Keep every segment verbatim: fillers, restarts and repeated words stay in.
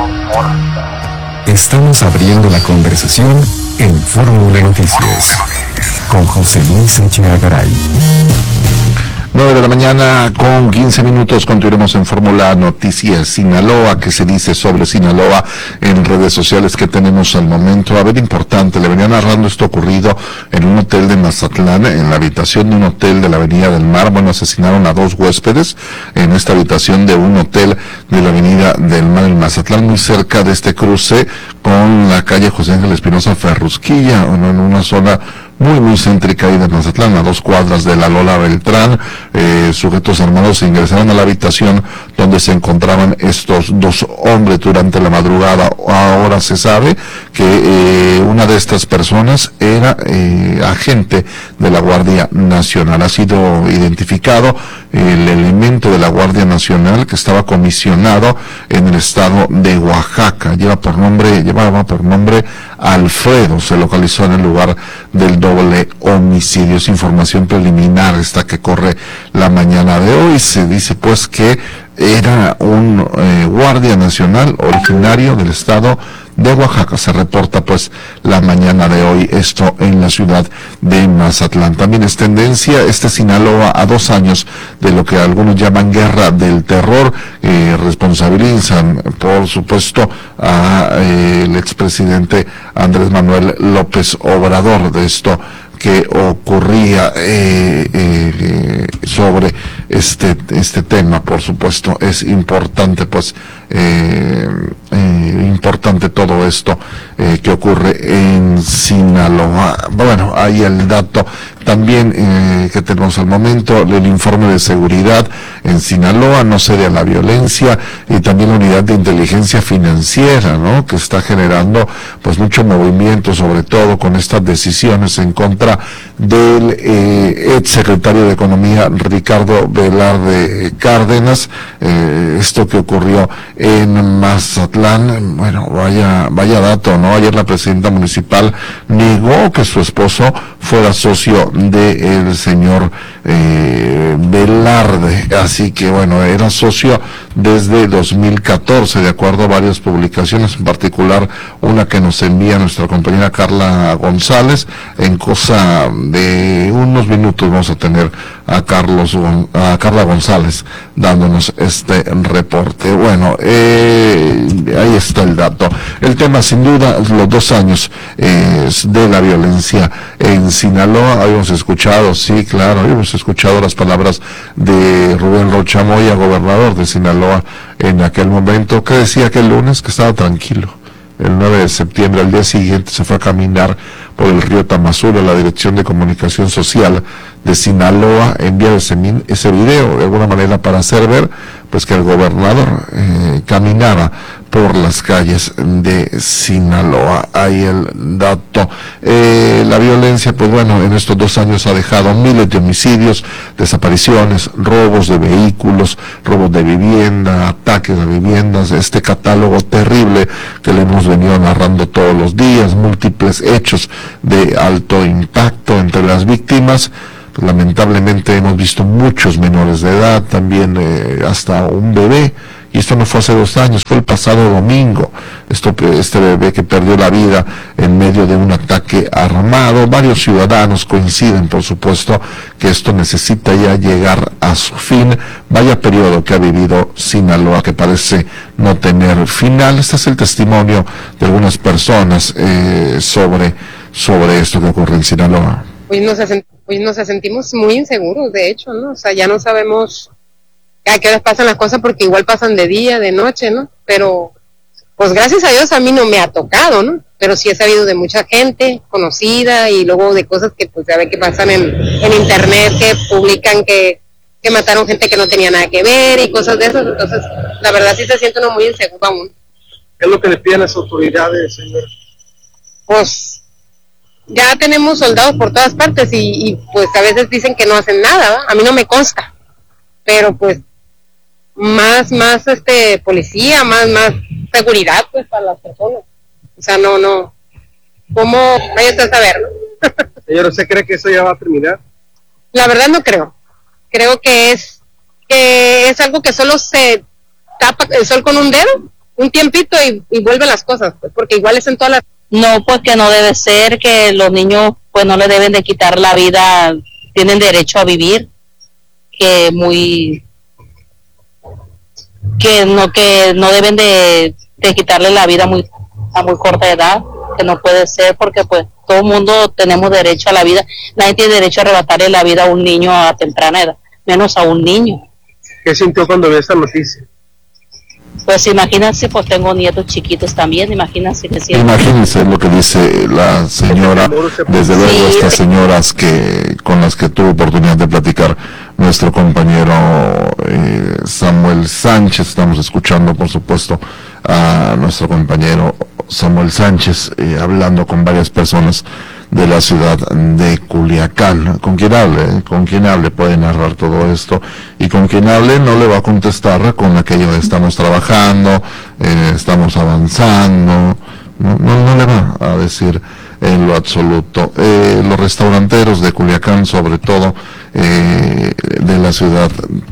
Estamos abriendo la conversación en Fórmula Noticias con José Luis Echeagaray. nueve de la mañana con quince minutos, continuamos en Fórmula Noticias Sinaloa. ¿Qué se dice sobre Sinaloa en redes sociales que tenemos al momento? A ver, importante, le venía narrando esto ocurrido en un hotel de Mazatlán, en la habitación de un hotel de la Avenida del Mar. Bueno, asesinaron a dos huéspedes en esta habitación de un hotel de la Avenida del Mar en Mazatlán, muy cerca de este cruce con la calle José Ángel Espinosa Ferrusquilla, en una zona muy muy céntrica ahí de Mazatlán, a dos cuadras de la Lola Beltrán. Eh, sujetos armados ingresaron a la habitación donde se encontraban estos dos hombres durante la madrugada. Ahora se sabe que eh, una de estas personas era eh, agente de la Guardia Nacional. Ha sido identificado el elemento de la Guardia Nacional que estaba comisionado en el estado de Oaxaca. Lleva por nombre, llevaba por nombre Alfredo. Se localizó en el lugar del doble homicidio. Es información preliminar esta que corre la mañana de hoy. Se dice pues que era un eh, guardia nacional originario del estado de Oaxaca. Se reporta pues la mañana de hoy esto en la ciudad de Mazatlán. También es tendencia este Sinaloa a dos años de lo que algunos llaman guerra del terror. Eh, responsabilizan por supuesto a eh, el expresidente Andrés Manuel López Obrador de esto que ocurría eh, eh, sobre este este tema. Por supuesto es importante pues eh, eh, importante todo esto eh, que ocurre en Sinaloa. Bueno, ahí el dato también eh, que tenemos al momento, el informe de seguridad en Sinaloa, no cede a la violencia, y también la unidad de inteligencia financiera, ¿no?, que está generando pues mucho movimiento, sobre todo con estas decisiones en contra del eh, ex secretario de Economía Ricardo Velarde Cárdenas. Eh, esto que ocurrió en Mazatlán, bueno, vaya vaya dato, ¿no? Ayer la presidenta municipal negó que su esposo fuera socio del señor eh, Velarde, así que bueno, era socio desde dos mil catorce, de acuerdo a varias publicaciones, en particular una que nos envía nuestra compañera Carla González. En cosa de unos minutos vamos a tener a Carlos a Carla González dándonos este reporte. Bueno, eh, ahí está el dato. El tema, sin duda, los dos años eh, de la violencia en Sinaloa. Habíamos escuchado, sí, claro, habíamos escuchado las palabras de Rubén Rocha Moya, gobernador de Sinaloa, en aquel momento, que decía que el lunes que estaba tranquilo. El nueve de septiembre, al día siguiente, se fue a caminar por el río Tamazula, la Dirección de Comunicación Social de Sinaloa envía ese, ese video, de alguna manera, para hacer ver pues que el gobernador eh, caminaba por las calles de Sinaloa. Ahí el dato. Eh, la violencia, pues bueno, en estos dos años ha dejado miles de homicidios, desapariciones, robos de vehículos, robos de vivienda, ataques a viviendas, este catálogo terrible que le hemos venido narrando todos los días, múltiples hechos de alto impacto entre las víctimas. Pues, lamentablemente hemos visto muchos menores de edad, también eh, hasta un bebé, y esto no fue hace dos años, fue el pasado domingo, esto, este bebé que perdió la vida en medio de un ataque armado. Varios ciudadanos coinciden, por supuesto, que esto necesita ya llegar a su fin. Vaya periodo que ha vivido Sinaloa, que parece no tener final. Este es el testimonio de algunas personas eh, sobre, sobre esto que ocurre en Sinaloa. Pues nos, pues nos sentimos muy inseguros, de hecho, ¿no? O sea, ya no sabemos a qué horas pasan las cosas, porque igual pasan de día, de noche, ¿no? Pero, pues gracias a Dios a mí no me ha tocado, ¿no? Pero sí he sabido de mucha gente conocida, y luego de cosas que pues ya ve que pasan en, en internet, que publican que, que mataron gente que no tenía nada que ver y cosas de esas. Entonces, la verdad sí se siente uno muy inseguro aún. ¿Qué es lo que le piden las autoridades, señor? Pues ya tenemos soldados por todas partes y, y pues a veces dicen que no hacen nada, ¿va? A mí no me consta, pero pues más, más este policía, más, más seguridad pues para las personas. O sea, no, no, ¿cómo vaya usted a saber, no? Señor, ¿usted cree que eso ya va a terminar? La verdad no creo. Creo que es, que es algo que solo se tapa el sol con un dedo un tiempito y, y vuelven las cosas, pues, porque igual es en todas las... No, pues que no debe ser, que los niños pues no le deben de quitar la vida, tienen derecho a vivir, que muy... que no que no deben de, de quitarle la vida muy a muy corta edad, que no puede ser, porque pues todo el mundo tenemos derecho a la vida, nadie tiene derecho a arrebatarle la vida a un niño a temprana edad, menos a un niño. ¿Qué sintió cuando vio esta noticia? Pues imagínense, pues tengo nietos chiquitos también, imagínense que siempre... Imagínense lo que dice la señora, desde luego Sí. estas señoras que con las que tuvo oportunidad de platicar nuestro compañero eh, Samuel Sánchez. Estamos escuchando, por supuesto, a nuestro compañero Samuel Sánchez eh, hablando con varias personas de la ciudad de Culiacán. Con quien hable, eh, con quien hable puede narrar todo esto, y con quien hable no le va a contestar con aquello de estamos trabajando, eh, estamos avanzando, no, no, no le va a decir en lo absoluto. Eh, los restauranteros de Culiacán, sobre todo eh, de la ciudad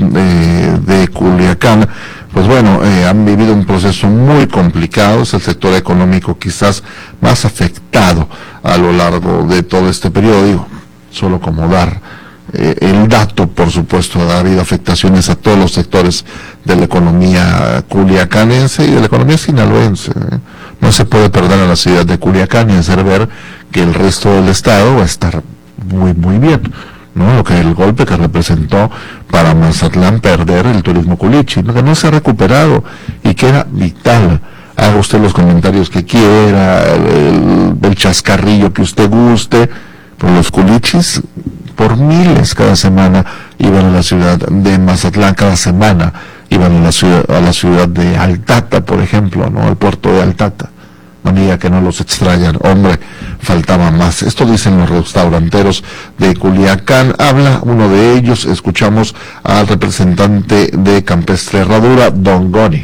de, de Culiacán, pues bueno, eh, han vivido un proceso muy complicado. Es el sector económico quizás más afectado a lo largo de todo este periodo. Digo, solo como dar eh, el dato, por supuesto, ha habido afectaciones a todos los sectores de la economía culiacanense y de la economía sinaloense. ¿eh? No se puede perder a la ciudad de Culiacán y hacer ver que el resto del estado va a estar muy, muy bien, ¿no? Lo que el golpe que representó para Mazatlán perder el turismo culichi, ¿no? Que no se ha recuperado y que era vital. Haga usted los comentarios que quiera, el, el, el chascarrillo que usted guste, pero los culichis por miles cada semana iban a la ciudad de Mazatlán, cada semana iban a la ciudad, a la ciudad de Altata, por ejemplo, ¿no? Al puerto de Altata. No diga que no los extrañan, hombre, faltaba más. Esto dicen los restauranteros de Culiacán. Habla uno de ellos, escuchamos al representante de Campestre Herradura, Don Goni.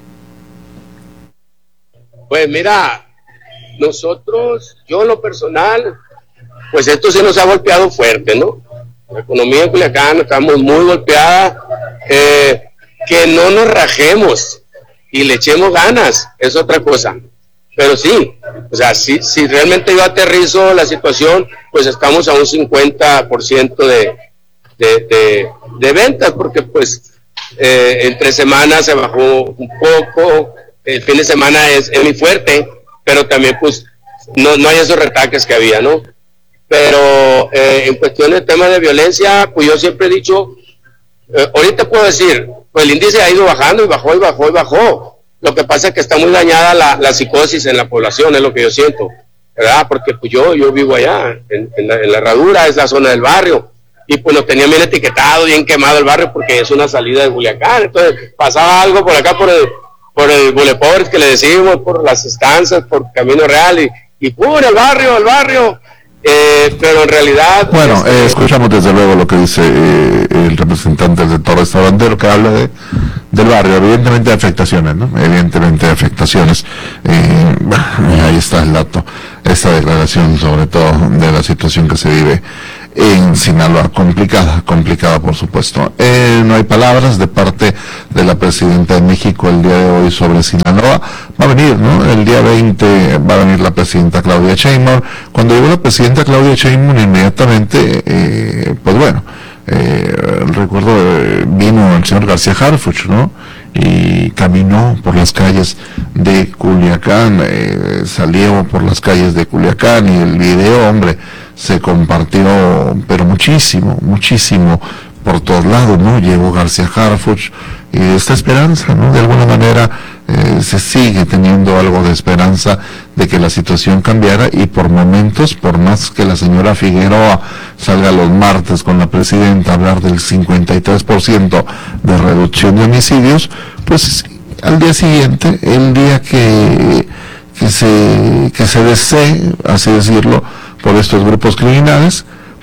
Pues mira, nosotros, yo en lo personal, pues esto se nos ha golpeado fuerte, ¿no? La economía de Culiacán estamos muy golpeada, eh, que no nos rajemos y le echemos ganas, es otra cosa. Pero sí, o sea, si, si realmente yo aterrizo la situación, pues estamos a un cincuenta por ciento de, de, de, de ventas, porque pues eh, entre semanas se bajó un poco, el fin de semana es, es muy fuerte, pero también pues no, no hay esos retaques que había, ¿no? Pero eh, en cuestión de temas de violencia, pues yo siempre he dicho, eh, ahorita puedo decir, pues el índice ha ido bajando y bajó y bajó y bajó. Lo que pasa es que está muy dañada la, la psicosis en la población, es lo que yo siento, ¿verdad? Porque pues yo, yo vivo allá, en, en, la, en la Herradura, es la zona del barrio, y pues nos tenían bien etiquetado, bien quemado el barrio, porque es una salida de Culiacán. Entonces pasaba algo por acá, por el, por el Boulevard, que le decimos, por las estancias, por Camino Real, y, y ¡pum! El barrio, el barrio. Eh, pero en realidad... Bueno, este, eh, escuchamos desde luego lo que dice eh, el representante del sector restaurantero, que habla de del barrio, evidentemente de afectaciones, ¿no? Evidentemente de afectaciones. Eh, ahí está el dato, esta declaración sobre todo de la situación que se vive en Sinaloa, complicada, complicada por supuesto. Eh, no hay palabras de parte de la presidenta de México el día de hoy sobre Sinaloa. Va a venir, ¿no? El día veinte va a venir la presidenta Claudia Sheinbaum. Cuando llegó la presidenta Claudia Sheinbaum, inmediatamente, eh, pues bueno, eh, recuerdo, eh, vino el señor García Harfuch, ¿no? Y caminó por las calles de Culiacán, eh, salió por las calles de Culiacán, y el video, hombre, se compartió, pero muchísimo, muchísimo, por todos lados, ¿no? Llegó García Harfuch, y esta esperanza, ¿no? De alguna manera eh, se sigue teniendo algo de esperanza de que la situación cambiara, y por momentos, por más que la señora Figueroa salga los martes con la presidenta a hablar del cincuenta y tres por ciento de reducción de homicidios, pues al día siguiente, el día que, que se, que se desee, así decirlo, por estos grupos criminales,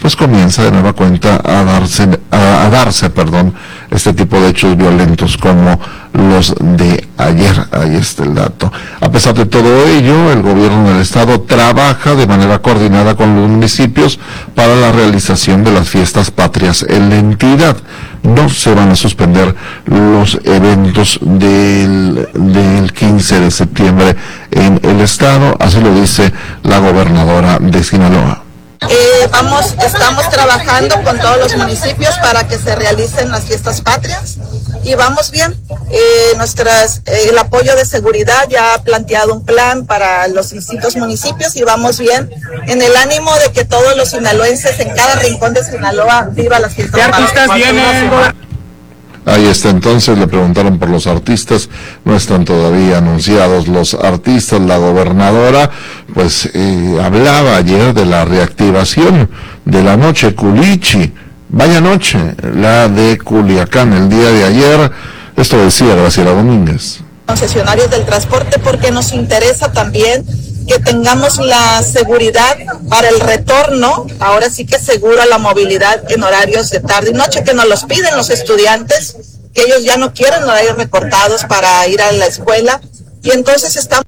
pues comienza de nueva cuenta a darse, a, a darse, perdón, este tipo de hechos violentos como los de ayer. Ahí está el dato. A pesar de todo ello, el gobierno del estado trabaja de manera coordinada con los municipios para la realización de las fiestas patrias en la entidad. No se van a suspender los eventos del, del quince de septiembre en el estado, así lo dice la gobernadora de Sinaloa. Eh, vamos, estamos trabajando con todos los municipios para que se realicen las fiestas patrias y vamos bien. Eh, nuestras, eh, el apoyo de seguridad ya ha planteado un plan para los distintos municipios y vamos bien en el ánimo de que todos los sinaloenses en cada rincón de Sinaloa viva las fiestas patrias. ¿Qué artistas vienen? Ahí está, entonces le preguntaron por los artistas, no están todavía anunciados los artistas. La gobernadora pues eh, hablaba ayer de la reactivación de la noche culichi, vaya noche, la de Culiacán el día de ayer. Esto decía Graciela Domínguez. Concesionarios del transporte, porque nos interesa también que tengamos la seguridad para el retorno, ahora sí que seguro a la movilidad en horarios de tarde y noche, que nos los piden los estudiantes, que ellos ya no quieren horarios recortados para ir a la escuela, y entonces estamos...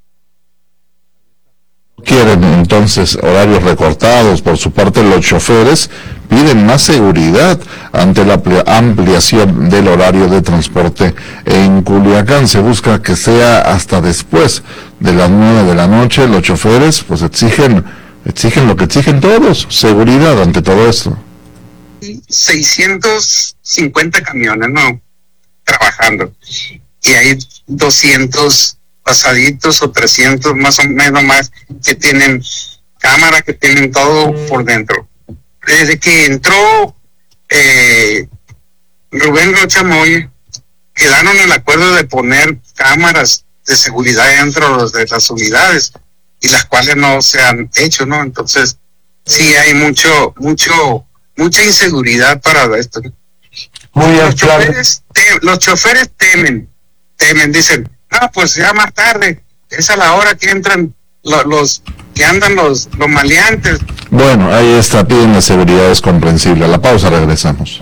Quieren entonces horarios recortados. Por su parte, los choferes piden más seguridad ante la ampliación del horario de transporte en Culiacán. Se busca que sea hasta después de las nueve de la noche. Los choferes pues exigen, exigen lo que exigen todos, seguridad ante todo esto. seiscientos cincuenta camiones, ¿no? Trabajando. Y hay doscientos pasaditos o trescientos más o menos más que tienen cámara, que tienen todo por dentro. Desde que entró eh, Rubén Rocha Moya, quedaron en el acuerdo de poner cámaras de seguridad dentro de las unidades, y las cuales no se han hecho, ¿no? Entonces, sí hay mucho, mucho, mucha inseguridad para esto. Muy los, choferes te, los choferes temen, temen, dicen, ah, pues ya más tarde, es a la hora que entran los, los que andan los, los maleantes. Bueno, ahí está, piden la seguridad, es comprensible. A la pausa regresamos.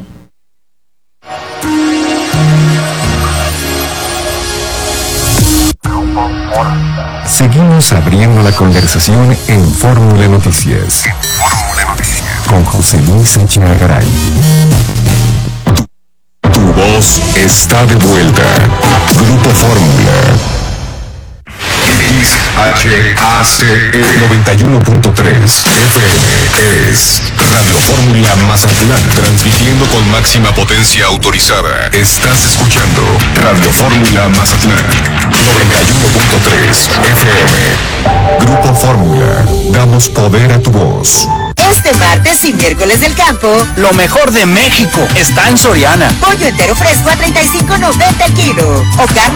Seguimos abriendo la conversación en Fórmula Noticias. Con José Luis Echegaray. Tu voz está de vuelta. Grupo Fórmula. X H A C E noventa y uno punto tres F M es Radio Fórmula Mazatlán, transmitiendo con máxima potencia autorizada. Estás escuchando Radio Fórmula Mazatlán noventa y uno punto tres F M. Grupo Fórmula, damos poder a tu voz. Este martes y miércoles del campo, lo mejor de México está en Soriana. Pollo entero fresco a treinta y cinco noventa el kilo o carne